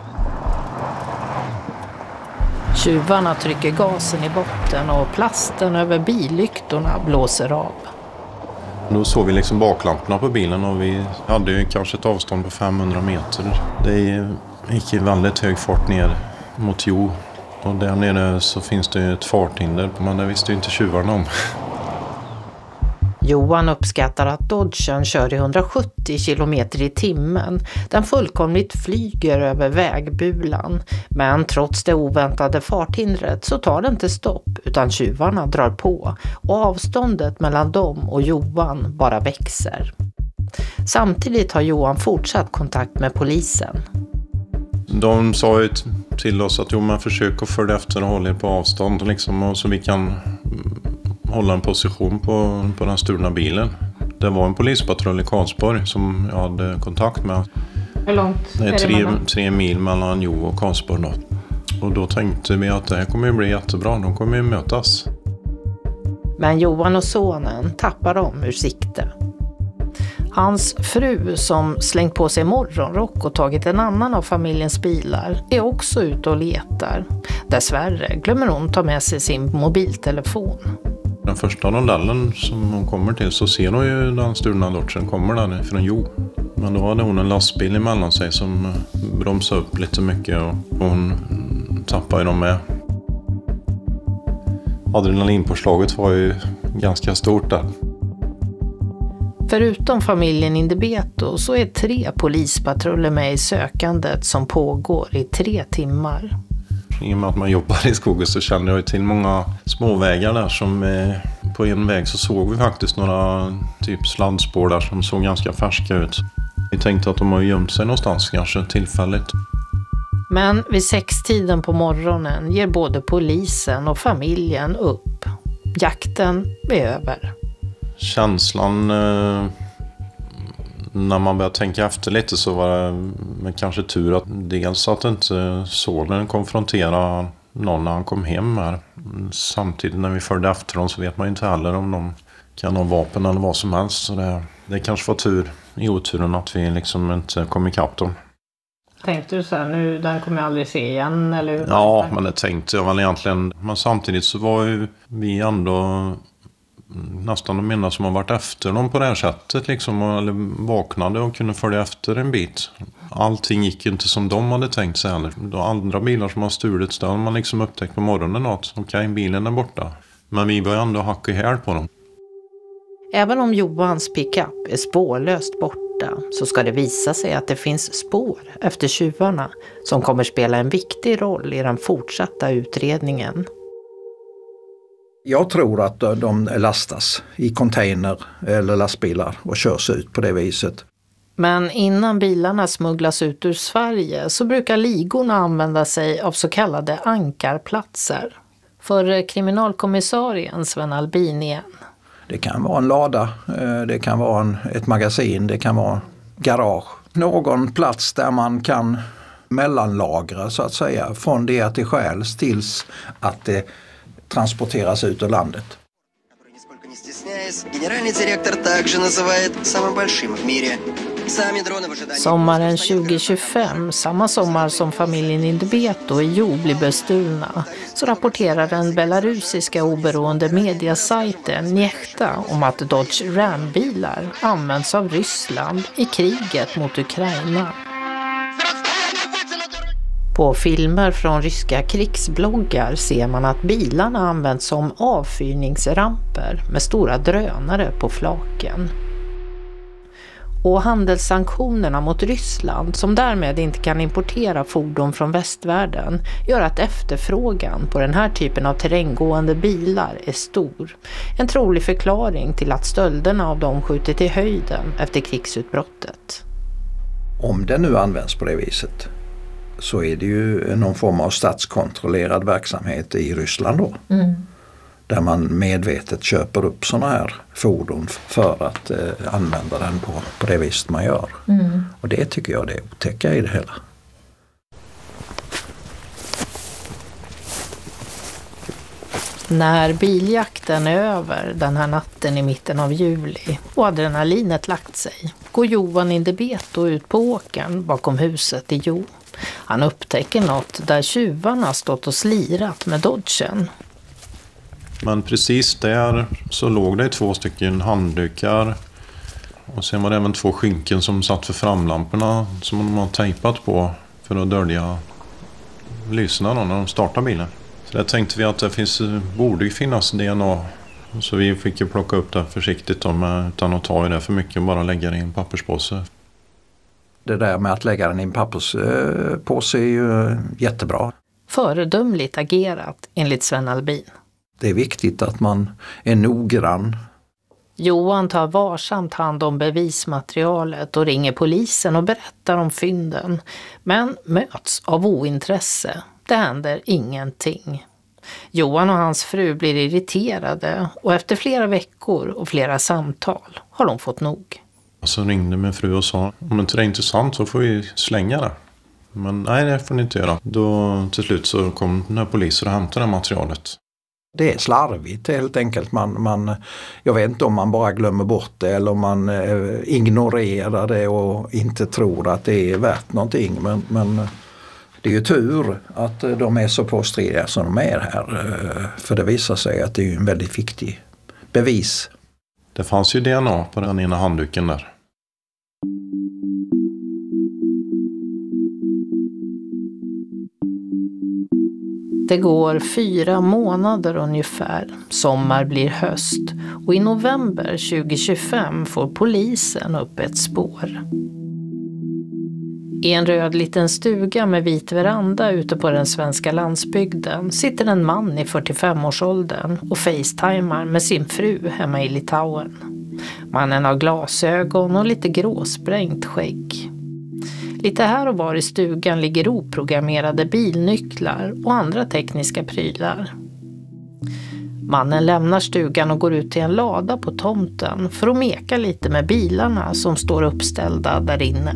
Speaker 5: Tjuvarna trycker gasen i botten och plasten över billyktorna blåser av.
Speaker 7: Då såg vi liksom baklamporna på bilen och vi hade ju kanske ett avstånd på 500 meter. Det gick i väldigt hög fart ner mot Jo. Och där nere så finns det ett farthinder, men det visste ju inte tjuvarna om.
Speaker 5: Johan uppskattar att Dodgen kör i 170 km i timmen. Den fullkomligt flyger över vägbulan. Men trots det oväntade farthindret så tar den inte stopp utan tjuvarna drar på. Och avståndet mellan dem och Johan bara växer. Samtidigt har Johan fortsatt kontakt med polisen.
Speaker 7: De sa ju till oss att man försöker följa efter och hålla på avstånd liksom, och så vi kan hålla en position på den stulna bilen. Det var en polispatrull i Karlsborg som jag hade kontakt med.
Speaker 5: Hur långt?
Speaker 7: Det är 3 mil mellan Jo och Karlsborg då. Och då tänkte vi att det här kommer ju bli jättebra, de kommer ju mötas.
Speaker 5: Men Johan och sonen tappar dem ur sikte. Hans fru som slängt på sig morgonrock och tagit en annan av familjens bilar är också ute och letar. Dessvärre glömmer hon ta med sig sin mobiltelefon.
Speaker 7: Den första rondellen som hon kommer till så ser hon ju den stulna Dodgen kommer där från Jo. Men då hade hon en lastbil emellan sig som bromsade upp lite mycket och hon tappade dem med. Adrenalinpåslaget var ju ganska stort där.
Speaker 5: Förutom familjen Indebeto så är 3 polispatruller med i sökandet som pågår i 3 timmar.
Speaker 7: I och med att man jobbar i skogen så kände jag ju till många småvägar där som på en väg så såg vi faktiskt några typ sladdspår där som såg ganska färska ut. Vi tänkte att de har gömt sig någonstans kanske tillfälligt.
Speaker 5: Men vid 6-tiden på morgonen ger både polisen och familjen upp. Jakten är över.
Speaker 7: Känslan när man började tänka efter lite så var det kanske tur att dels att inte sonen konfronterade någon när han kom hem här. Samtidigt när vi följde efter dem så vet man inte heller om de kan ha vapen eller vad som helst. Så det kanske var tur i oturen att vi liksom inte kom ikapp dem.
Speaker 5: Tänkte du så här, nu den kommer jag aldrig se igen? Eller?
Speaker 7: Ja, men det tänkte jag väl egentligen. Men samtidigt så var ju vi ändå nästan de enda som har varit efter dem på det här sättet liksom, eller vaknade och kunde följa efter en bit. Allting gick inte som de hade tänkt sig heller. De andra bilar som har stulits där har man liksom upptäckt på morgonen att okej, bilen är borta. Men vi var ju ändå hacka här på dem.
Speaker 5: Även om Johans pickup är spårlöst borta så ska det visa sig att det finns spår efter tjuvarna som kommer spela en viktig roll i den fortsatta utredningen.
Speaker 6: Jag tror att de lastas i container eller lastbilar och körs ut på det viset.
Speaker 5: Men innan bilarna smugglas ut ur Sverige så brukar ligorna använda sig av så kallade ankarplatser. För kriminalkommissarien Sven Albin igen.
Speaker 6: Det kan vara en lada, det kan vara ett magasin, det kan vara garage. Någon plats där man kan mellanlagra så att säga från det att det stjäls tills att det transporteras ut ur landet.
Speaker 9: Генеральный директор также называет самым большим в мире
Speaker 5: Sommaren 2025, samma sommar som familjen Indebeto i Jo blir bestulna, så rapporterar den belarusiska oberoende mediasajten Njechta om att Dodge Ram-bilar används av Ryssland i kriget mot Ukraina. På filmer från ryska krigsbloggar ser man att bilarna används som avfyrningsramper med stora drönare på flaken. Och handelssanktionerna mot Ryssland, som därmed inte kan importera fordon från västvärlden, gör att efterfrågan på den här typen av terränggående bilar är stor. En trolig förklaring till att stölderna av dem skjutit i höjden efter krigsutbrottet.
Speaker 6: Om det nu används på det viset så är det ju någon form av statskontrollerad verksamhet i Ryssland då. Där man medvetet köper upp sådana här fordon för att använda den på det viset man gör. Och det tycker jag det är otäcka i det hela.
Speaker 5: När biljakten är över den här natten i mitten av juli och adrenalinet lagt sig går Johan Indebeto ut på åkern bakom huset i Jo. Han upptäcker något där tjuvarna stått och slirat med Dodgen.
Speaker 7: Men precis där så låg det 2 stycken handdukar och sen var det även 2 skynken som satt för framlamporna som de har tejpat på för att dölja lyserna när de startar bilen. Så där tänkte vi att det borde finnas DNA, så vi fick ju plocka upp det försiktigt utan att ta i det för mycket och bara lägga det i en papperspåse.
Speaker 6: Det där med att lägga den i en papperspåse är ju jättebra.
Speaker 5: Föredömligt agerat enligt Sven Albin.
Speaker 6: Det är viktigt att man är noggrann.
Speaker 5: Johan tar varsamt hand om bevismaterialet och ringer polisen och berättar om fynden. Men möts av ointresse. Det händer ingenting. Johan och hans fru blir irriterade och efter flera veckor och flera samtal har de fått nog.
Speaker 7: Så ringde min fru och sa, om inte det är intressant så får vi slänga det. Men nej, det får ni inte göra. Då till slut så kom den här polisen och hämtade det materialet.
Speaker 6: Det är slarvigt helt enkelt. Jag vet inte om man bara glömmer bort det eller om man ignorerar det och inte tror att det är värt någonting. Men det är ju tur att de är så påstridiga som de är här. För det visar sig att det är en väldigt viktig bevis.
Speaker 7: Det fanns ju DNA på den ena handduken där.
Speaker 5: Det går 4 månader ungefär. Sommar blir höst och i november 2025 får polisen upp ett spår. I en röd liten stuga med vit veranda ute på den svenska landsbygden sitter en man i 45-årsåldern och facetimar med sin fru hemma i Litauen. Mannen har glasögon och lite gråsprängt skägg. Lite här och var i stugan ligger oprogrammerade bilnycklar och andra tekniska prylar. Mannen lämnar stugan och går ut till en lada på tomten för att meka lite med bilarna som står uppställda där inne.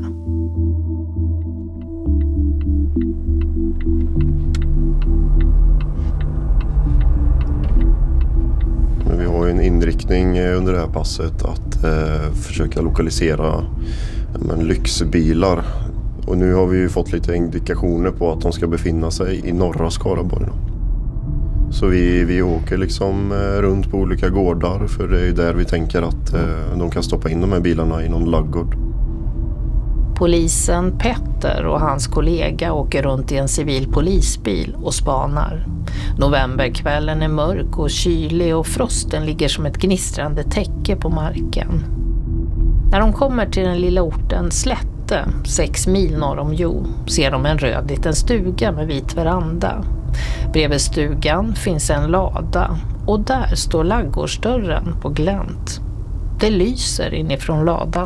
Speaker 8: Vi har en inriktning under det här passet att försöka lokalisera lyxbilar. Och nu har vi ju fått lite indikationer på att de ska befinna sig i norra Skaraborg. Så vi åker liksom runt på olika gårdar, för det är ju där vi tänker att de kan stoppa in de här bilarna i någon laggård.
Speaker 5: Polisen Petter och hans kollega åker runt i en civil polisbil och spanar. Novemberkvällen är mörk och kylig och frosten ligger som ett gnistrande täcke på marken. När de kommer till den lilla orten Slätte, 6 mil norr om Jo, ser de en röd liten stuga med vit veranda. Bredvid stugan finns en lada och där står laggårdsdörren på glänt. Det lyser inifrån ladan.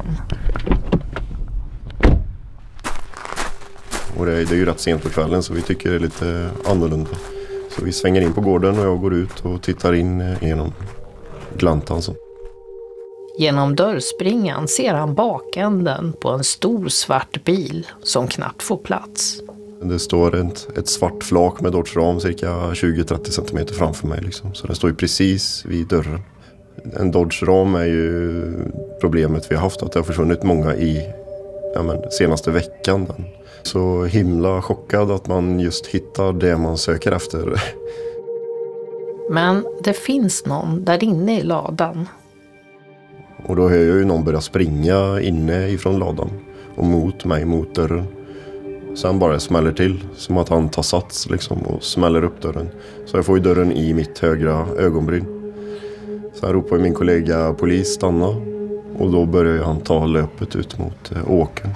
Speaker 8: Och det är ju rätt sent på kvällen så vi tycker det är lite annorlunda. Så vi svänger in på gården och jag går ut och tittar in genom gläntan.
Speaker 5: Genom dörrspringan ser han bakänden på en stor svart bil som knappt får plats.
Speaker 8: Det står ett svart flak med Dodge Ram cirka 20-30 cm framför mig. Liksom. Så den står ju precis vid dörren. En Dodge Ram är ju problemet vi har haft, att det har försvunnit många i senaste veckan. Så himla chockad att man just hittar det man söker efter.
Speaker 5: Men det finns någon där inne i ladan.
Speaker 8: Och då hör jag ju någon börja springa inne ifrån ladan och mot mig, mot dörren. Sen bara smäller till, som att han tar sats liksom och smäller upp dörren. Så jag får ju dörren i mitt högra ögonbryn. Sen ropar min kollega polis stanna och då börjar han ta löpet ut mot åkern.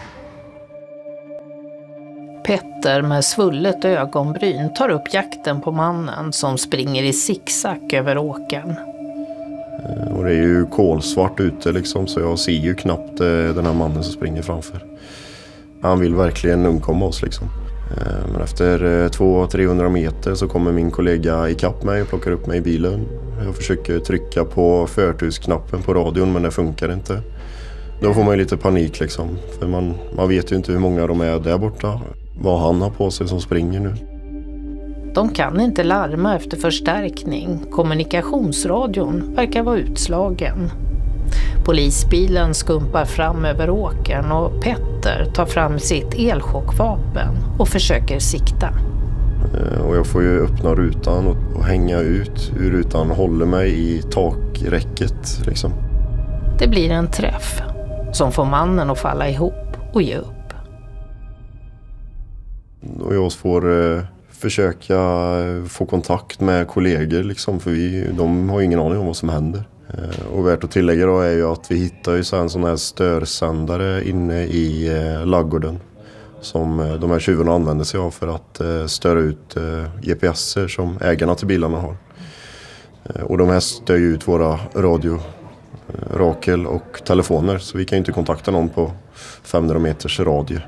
Speaker 5: Petter med svullet ögonbryn tar upp jakten på mannen som springer i zigzag över åkern.
Speaker 8: Och det är ju kolsvart ute liksom, så jag ser ju knappt den här mannen som springer framför. Han vill verkligen undkomma oss liksom. Men efter 200-300 meter så kommer min kollega ikapp mig och plockar upp mig i bilen. Jag försöker trycka på förtursknappen på radion men det funkar inte. Då får man ju lite panik liksom. För man vet ju inte hur många de är där borta. Vad han har på sig som springer nu.
Speaker 5: De kan inte larma efter förstärkning. Kommunikationsradion verkar vara utslagen. Polisbilen skumpar fram över åkern och Petter tar fram sitt elchockvapen och försöker sikta.
Speaker 8: Och jag får ju öppna rutan och hänga ut ur rutan, håller mig i takräcket liksom.
Speaker 5: Det blir en träff som får mannen att falla ihop och ge upp.
Speaker 8: Och jag får försöka få kontakt med kollegor liksom, för de har ingen aning om vad som händer. Och värt att tillägga då är ju att vi hittar ju en sån här störsändare inne i laggården som de här tjuvarna använder sig av för att störa ut GPSer som ägarna till bilarna har. Och de här stör ju ut våra rakel och telefoner, så vi kan ju inte kontakta någon på 500 meters radie.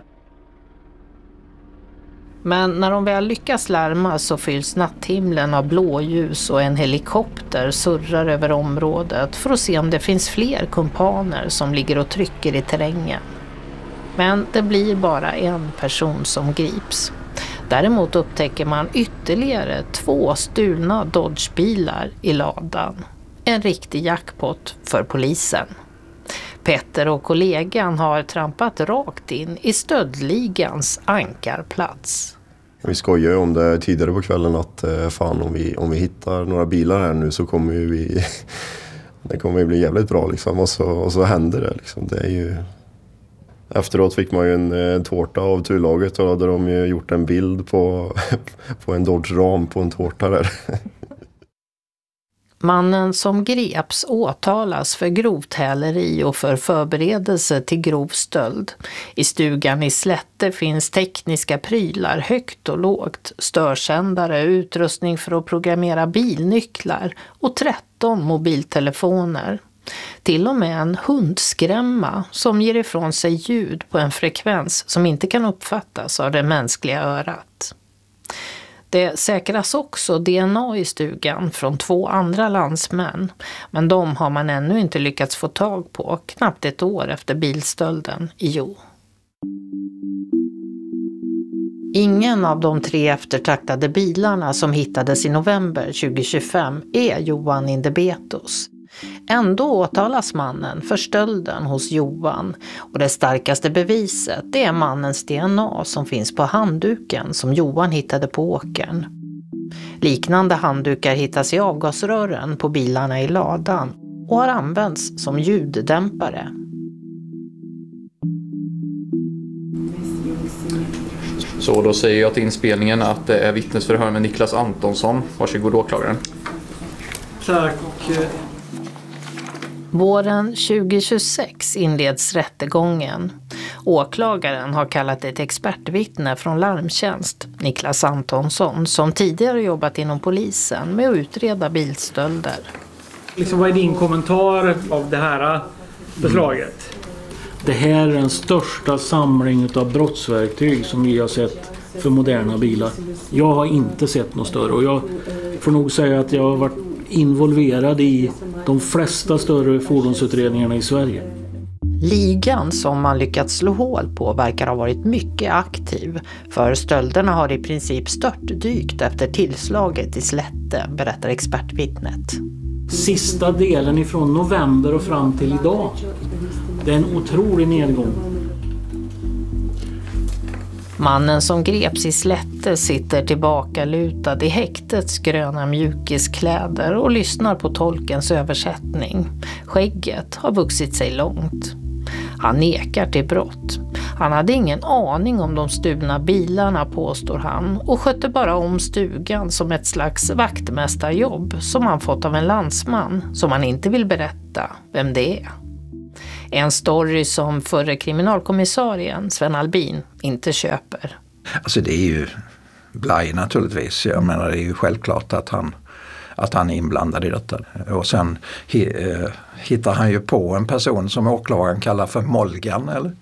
Speaker 5: Men när de väl lyckas larma så fylls natthimlen av blåljus och en helikopter surrar över området för att se om det finns fler kumpaner som ligger och trycker i terrängen. Men det blir bara en person som grips. Däremot upptäcker man ytterligare 2 stulna Dodge-bilar i ladan. En riktig jackpot för polisen. Petter och kollegan har trampat rakt in i stöldligans ankarplats.
Speaker 8: Vi skojar ju om det tidigare på kvällen att fan om vi hittar några bilar här nu så kommer vi det kommer ju bli jävligt bra liksom, och så händer det liksom. Det är ju efteråt fick man ju en tårta av turlaget och då hade de ju gjort en bild på en Dodge Ram på en tårta där.
Speaker 5: Mannen som greps åtalas för grovt häleri och för förberedelse till grov stöld. I stugan i Slätte finns tekniska prylar högt och lågt, störsändare, utrustning för att programmera bilnycklar och 13 mobiltelefoner. Till och med en hundskrämma som ger ifrån sig ljud på en frekvens som inte kan uppfattas av det mänskliga örat. Det säkras också DNA i stugan från 2 andra landsmän, men de har man ännu inte lyckats få tag på knappt ett år efter bilstölden i Jo. Ingen av de 3 eftertraktade bilarna som hittades i november 2025 är Johan Indebetos. Ändå åtalas mannen för stölden hos Johan och det starkaste beviset det är mannens DNA som finns på handduken som Johan hittade på åkern. Liknande handdukar hittas i avgasrören på bilarna i ladan och har använts som ljuddämpare.
Speaker 9: Så då säger jag till inspelningen att det är vittnesförhör med Niklas Antonsson. Varsågod åklagaren.
Speaker 10: Tack.
Speaker 5: Våren 2026 inleds rättegången. Åklagaren har kallat ett expertvittne från larmtjänst, Niklas Antonsson, som tidigare jobbat inom polisen med att utreda bilstölder.
Speaker 10: Vad är din kommentar av det här beslaget?
Speaker 11: Det här är den största samling av brottsverktyg som vi har sett för moderna bilar. Jag har inte sett något större och jag får nog säga att jag har varit involverad i de flesta större fordonsutredningarna i Sverige.
Speaker 5: Ligan som man lyckats slå hål på verkar ha varit mycket aktiv, för stölderna har i princip störtdykt efter tillslaget i Slätte, berättar expertvittnet.
Speaker 11: Sista delen ifrån november och fram till idag, det är en otrolig nedgång.
Speaker 5: Mannen som greps i Slätte sitter tillbaka lutad i häktets gröna mjukiskläder och lyssnar på tolkens översättning. Skägget har vuxit sig långt. Han nekar till brott. Han hade ingen aning om de stulna bilarna, påstår han, och skötte bara om stugan som ett slags vaktmästarjobb som han fått av en landsman som han inte vill berätta vem det är. En story som förre kriminalkommissarien Sven Albin inte köper.
Speaker 6: Alltså det är ju blaj naturligtvis. Jag menar det är ju självklart att han är inblandad i detta. Och sen hittar han ju på en person som åklagaren kallar för Molgan, eller?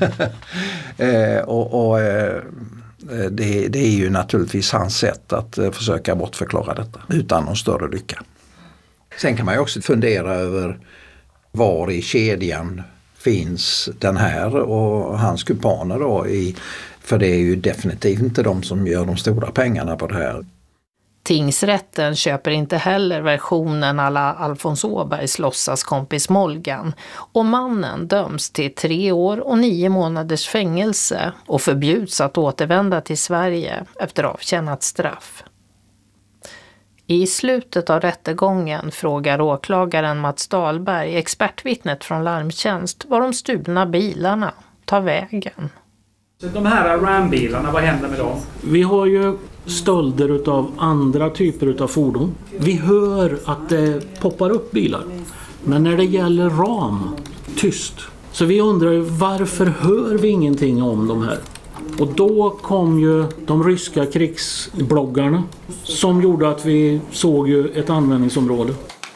Speaker 6: Det är ju naturligtvis hans sätt att försöka bortförklara detta utan någon större lycka. Sen kan man ju också fundera över var i kedjan finns den här och hans kumpaner då för det är ju definitivt inte de som gör de stora pengarna på det här.
Speaker 5: Tingsrätten köper inte heller versionen alla Alfons Åbergs låtsaskompis Molgan och mannen döms till 3 år och 9 månaders fängelse och förbjuds att återvända till Sverige efter avtjänat straff. I slutet av rättegången frågar åklagaren Mats Dahlberg expertvittnet från Larmtjänst var de stulna bilarna tar vägen.
Speaker 10: De här Ram-bilarna, vad händer med dem?
Speaker 11: Vi har ju stölder utav andra typer utav fordon. Vi hör att det poppar upp bilar. Men när det gäller Ram, tyst. Så vi undrar ju varför hör vi ingenting om de här? Och då kom ju de ryska krigsbloggarna som gjorde att vi såg ju ett användningsområde.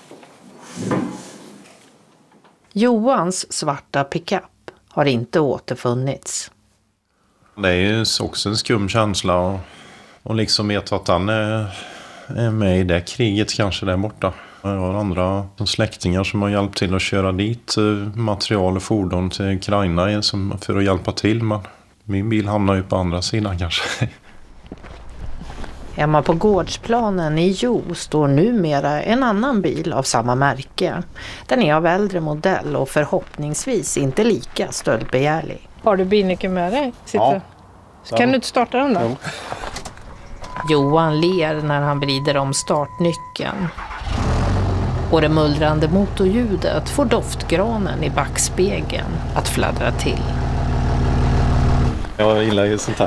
Speaker 5: Johans svarta pickup har inte återfunnits.
Speaker 7: Det är ju också en skum känsla och liksom veta att han är med i det kriget kanske där borta. Jag har andra släktingar som har hjälpt till att köra dit material och fordon till Ukraina för att hjälpa till. Men min bil hamnar ju på andra sidan kanske.
Speaker 5: Hemma på gårdsplanen i Jo står numera en annan bil av samma märke. Den är av äldre modell och förhoppningsvis inte lika stöldbegärlig.
Speaker 12: Har du bilnyckeln med dig?
Speaker 7: Ja.
Speaker 12: Så kan du inte starta den då?
Speaker 7: Jo.
Speaker 5: Johan ler när han vrider om startnyckeln. Och det mullrande motorljudet får doftgranen i backspegeln att fladdra till.
Speaker 7: Jag gillar ju sånt här.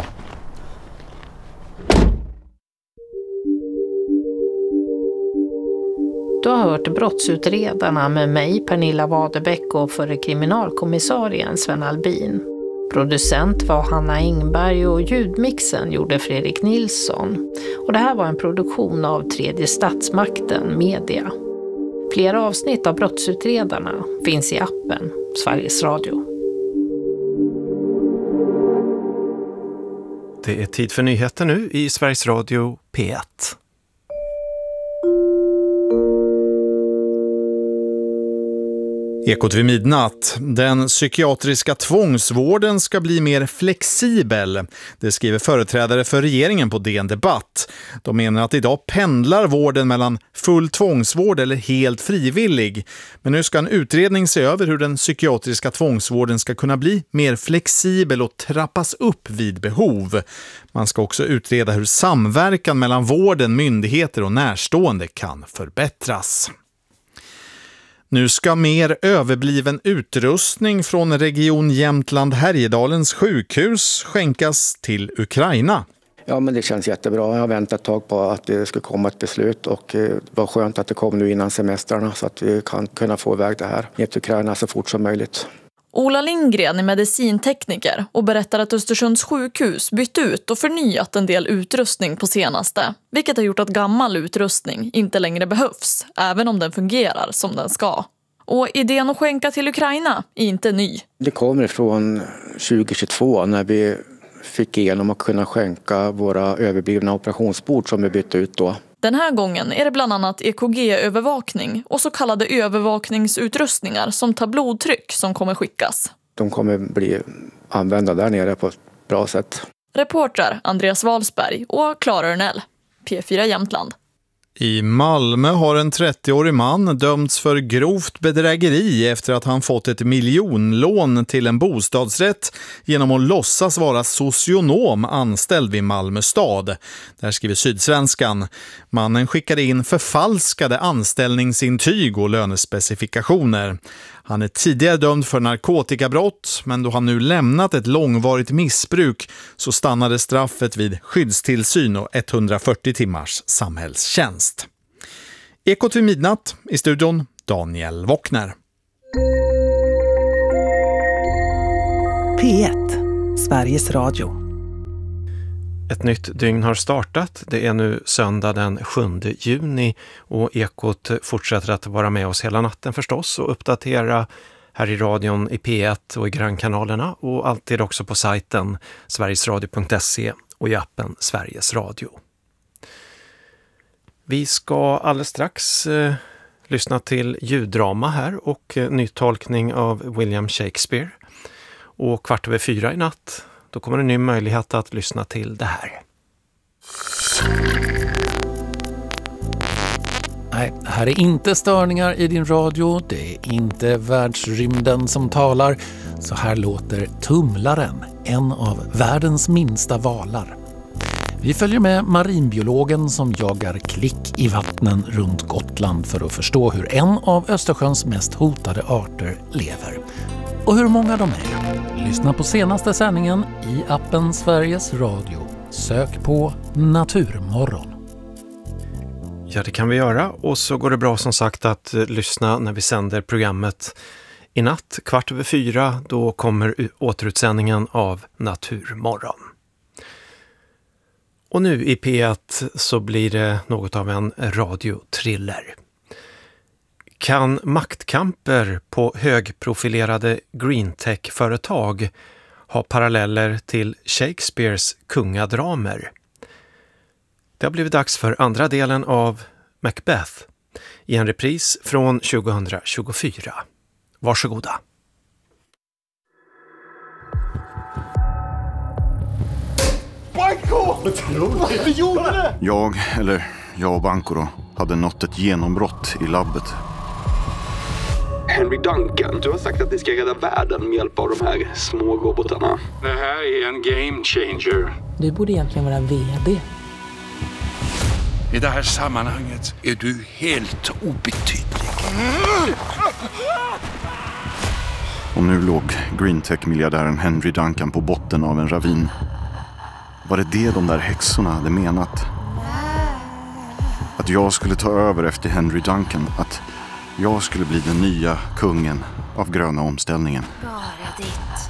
Speaker 5: Du har hört brottsutredarna med mig, Pernilla Wadebeck, och förre kriminalkommissarien Sven Albin. Producent var Hanna Engberg och ljudmixen gjorde Fredrik Nilsson. Och det här var en produktion av Tredje Statsmakten Media. Flera avsnitt av brottsutredarna finns i appen Sveriges Radio.
Speaker 4: Det är tid för nyheter nu i Sveriges Radio P1.
Speaker 13: Ekot vid midnatt. Den psykiatriska tvångsvården ska bli mer flexibel. Det skriver företrädare för regeringen på DN Debatt. De menar att idag pendlar vården mellan full tvångsvård eller helt frivillig. Men nu ska en utredning se över hur den psykiatriska tvångsvården ska kunna bli mer flexibel och trappas upp vid behov. Man ska också utreda hur samverkan mellan vården, myndigheter och närstående kan förbättras. Nu ska mer överbliven utrustning från Region Jämtland Härjedalens sjukhus skänkas till Ukraina.
Speaker 14: Ja, men det känns jättebra. Jag har väntat ett tag på att det skulle komma ett beslut och det var skönt att det kom nu innan semestrarna så att vi kan kunna få iväg det här ner till Ukraina så fort som möjligt.
Speaker 15: Ola Lindgren är medicintekniker och berättar att Östersunds sjukhus bytt ut och förnyat en del utrustning på senaste. Vilket har gjort att gammal utrustning inte längre behövs, även om den fungerar som den ska. Och idén att skänka till Ukraina är inte ny.
Speaker 14: Det kommer från 2022 när vi fick igenom att kunna skänka våra överblivna operationsbord som vi bytt ut då.
Speaker 15: Den här gången är det bland annat EKG-övervakning och så kallade övervakningsutrustningar som tar blodtryck som kommer skickas.
Speaker 14: De kommer bli använda där nere på ett bra sätt.
Speaker 15: Reporter Andreas Walsberg och Klara Örnell, P4 Jämtland.
Speaker 13: I Malmö har en 30-årig man dömts för grovt bedrägeri efter att han fått ett miljonlån till en bostadsrätt genom att låtsas vara socionom anställd vid Malmö stad. Där skriver Sydsvenskan. Mannen skickade in förfalskade anställningsintyg och lönespecifikationer. Han är tidigare dömd för narkotikabrott, men då han nu lämnat ett långvarigt missbruk så stannade straffet vid skyddstillsyn och 140 timmars samhällstjänst. Ekot vid midnatt, i studion Daniel Wockner.
Speaker 16: P1, Sveriges Radio.
Speaker 4: Ett nytt dygn har startat. Det är nu söndag den 7 juni och Ekot fortsätter att vara med oss hela natten förstås och uppdatera här i radion i P1 och i grönkanalerna och alltid också på sajten sverigesradio.se och i appen Sveriges Radio. Vi ska alldeles strax lyssna till ljuddrama här och nytolkning av William Shakespeare. Och 3:15 i natt, då kommer en ny möjlighet att lyssna till det här.
Speaker 17: Nej, här är inte störningar i din radio, det är inte världsrymden som talar. Så här låter tumlaren, en av världens minsta valar. Vi följer med marinbiologen som jagar klick i vattnen runt Gotland för att förstå hur en av Östersjöns mest hotade arter lever. Och hur många de är. Lyssna på senaste sändningen i appen Sveriges Radio. Sök på Naturmorgon.
Speaker 4: Ja, det kan vi göra. Och så går det bra som sagt att lyssna när vi sänder programmet i natt. 3:15, då kommer återutsändningen av Naturmorgon. Och nu i P1 så blir det något av en radiotriller. Kan maktkamper på högprofilerade greentech-företag ha paralleller till Shakespeares kungadramer? Det har blivit dags för andra delen av Macbeth i en repris från 2024. Varsågoda.
Speaker 18: Banco! Vi gjorde det! Jag och Banco då, hade nått ett genombrott i labbet.
Speaker 19: Henry Duncan, du har sagt att ni ska rädda världen med hjälp av de här små robotarna.
Speaker 20: Det här är en game changer.
Speaker 21: Du borde egentligen vara vd.
Speaker 20: I det här sammanhanget är du helt obetydlig.
Speaker 18: Och nu låg greentech-miljardären Henry Duncan på botten av en ravin. Var det de där häxorna hade menat? Att jag skulle ta över efter Henry Duncan, att jag skulle bli den nya kungen av gröna omställningen.
Speaker 22: Bara ditt.